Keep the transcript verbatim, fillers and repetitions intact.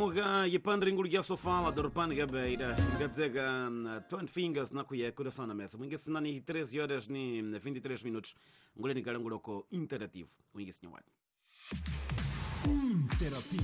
Moga yepandre ngulu ya sofala dorpan gabe ida gadzega twenty fingers na kuye kula sana mesa mwingi sinani três horas ni vinte e três minutos ngule ni galanguloko interativo mwingi sinawani interativo